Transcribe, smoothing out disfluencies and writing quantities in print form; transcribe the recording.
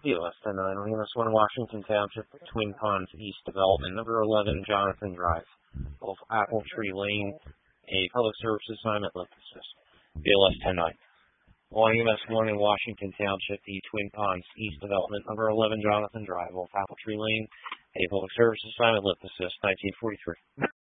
BOS 10-9, EMS 1 Washington Township, Twin Ponds East Development, number 11 Jonathan Drive, off Apple Tree Lane, a public service assignment left assist. BLS 10-9. EMS 1 in Washington Township, the Twin Ponds East Development, number 11 Jonathan Drive, off Apple Tree Lane, a public service assignment left assist, 1943.